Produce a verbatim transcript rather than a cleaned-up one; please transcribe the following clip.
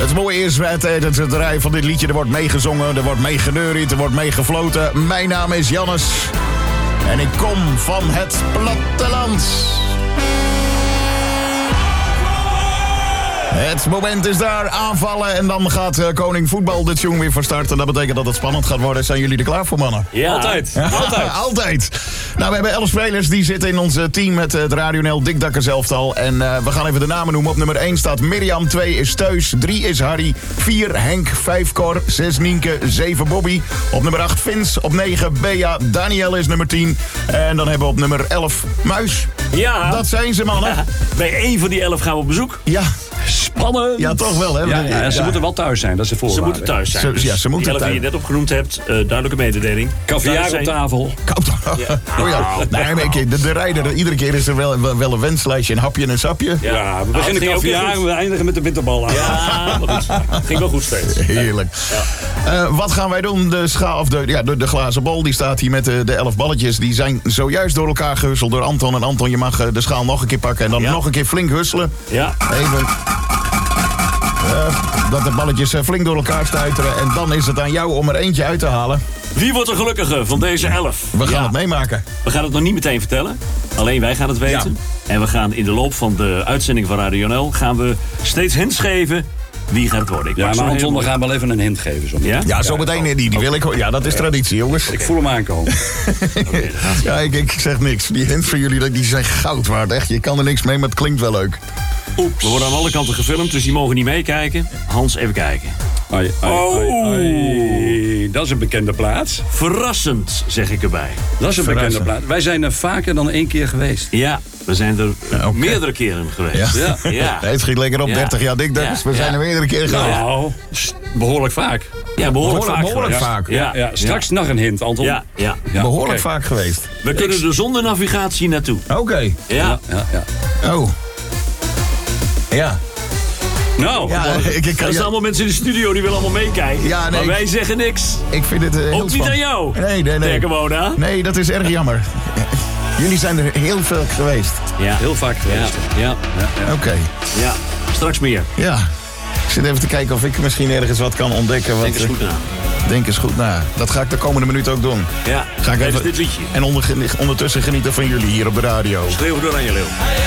Het mooie is, tijdens het rijden van dit liedje, er wordt meegezongen, er wordt meegeneuried, er wordt meegefloten. Mijn naam is Jannes en ik kom van het platteland. Het moment is daar, aanvallen en dan gaat uh, Koning Voetbal de tune weer van start. En dat betekent dat het spannend gaat worden. Zijn jullie er klaar voor, mannen? Ja, altijd. Ja, altijd. altijd. Nou, we hebben elf spelers die zitten in ons team met het Radio N L Dikdakkers elftal. En uh, we gaan even de namen noemen. Op nummer één staat Mirjam, twee is Teus, drie is Harry, vier Henk, vijf Cor, zes Nienke, zeven Bobby. Op nummer acht Vins, op negen Bea, Daniel is nummer tien. En dan hebben we op nummer elf Muis. Ja. Dat zijn ze, mannen. Ja. Bij één van die elf gaan we op bezoek. Ja. Spannend. Ja, toch wel, hè? Ja, ja, ja, ze ja. moeten wel thuis zijn, dat is de voorwaarde. Ze moeten thuis zijn. Ze, ja, ze moeten die elf die je net opgenoemd hebt, uh, duidelijke mededeling. Caviar op tafel. Koud. Ja. Oh ja. Nee, maar de, de rijder, iedere keer is er wel, wel een wenslijstje, een hapje en een sapje. Ja, ja we beginnen oh, caviar en we eindigen met de bitterbal aan. Ja, maar goed. Ging wel goed steeds. Heerlijk. Ja. Uh, wat gaan wij doen? De, scha of de, ja, de, de glazen bol, die staat hier met de, de elf balletjes. Die zijn zojuist door elkaar gehusteld door Anton. En Anton, je mag de schaal nog een keer pakken en dan ja. nog een keer flink husselen. Ja. Even... Uh, dat de balletjes uh, flink door elkaar stuiteren. En dan is het aan jou om er eentje uit te halen. Wie wordt de gelukkige van deze elf? We gaan ja. het meemaken. We gaan het nog niet meteen vertellen. Alleen wij gaan het weten. Ja. En we gaan in de loop van de uitzending van Radio N L... gaan we steeds hints geven wie gaat het worden. Ik ja, maar Anton, we gaan wel even een hint geven. Zo ja? Ja, zometeen. Die, die wil ik. Ja, dat is traditie, jongens. Ik voel hem aankomen. Okay, ja, ik, ik zeg niks. Die hints van jullie, die zijn goud waard. Echt. Je kan er niks mee, maar het klinkt wel leuk. Oeps. We worden aan alle kanten gefilmd, dus die mogen niet meekijken. Hans, even kijken. Ai, ai, oh. ai, ai. Dat is een bekende plaats. Verrassend, zeg ik erbij. Dat is een bekende plaats. Wij zijn er vaker dan één keer geweest. Ja, we zijn er ja, okay. meerdere keren geweest. Ja. Ja. Ja. Het schiet lekker op, ja. dertig jaar dik, dus ja. we zijn ja. er meerdere keren geweest. Nou, behoorlijk vaak. Ja, behoorlijk, behoorlijk, vaak, behoorlijk vaak. Ja, ja. Straks ja. nog een hint, Anton. Ja, ja. ja. Behoorlijk okay. vaak geweest. We kunnen er zonder navigatie naartoe. Oké. Okay. Ja. Ja, ja, ja. Oh. Ja. Nou, ja, ik, ik, er zijn allemaal mensen in de studio die willen allemaal meekijken. Ja, nee, maar wij ik, zeggen niks. Ik vind het uh, heel Ook niet aan jou. Nee, nee, nee. Mona. Nee, dat is erg jammer. Jullie zijn er heel veel geweest. Ja. Heel vaak geweest. Ja. ja. ja, ja. Oké. Okay. Ja, straks meer. Ja. Ik zit even te kijken of ik misschien ergens wat kan ontdekken. Wat, Denk eens goed na. Denk eens goed na. Dat ga ik de komende minuut ook doen. Ja, ga ik even, dit liedje. En onder, ondertussen genieten van jullie hier op de radio. Schreeuw door aan je leeuw.